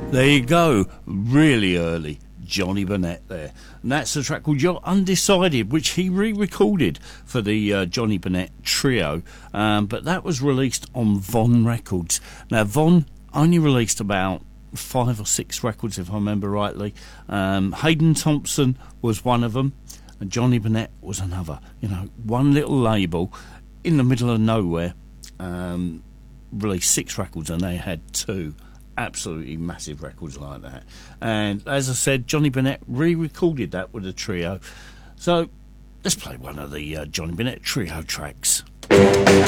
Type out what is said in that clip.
There you go, really early. Johnny Burnett there. And that's a track called You're Undecided, which he re-recorded for the Johnny Burnett trio. But that was released on Von Records. Now, Von only released about 5 or 6 records, if I remember rightly. Hayden Thompson was one of them, and Johnny Burnett was another. You know, one little label in the middle of nowhere released 6 records, and they had 2 absolutely massive records like that. And as I said, Johnny Burnett re-recorded that with a trio. So let's play one of the Johnny Burnett trio tracks.